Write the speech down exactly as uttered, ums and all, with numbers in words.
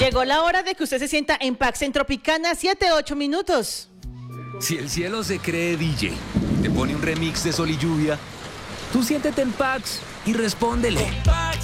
Llegó la hora de que usted se sienta en Pax en Tropicana, siete, ocho minutos. Si el cielo se cree D J, te pone un remix de Sol y Lluvia, tú siéntete en Pax y respóndele.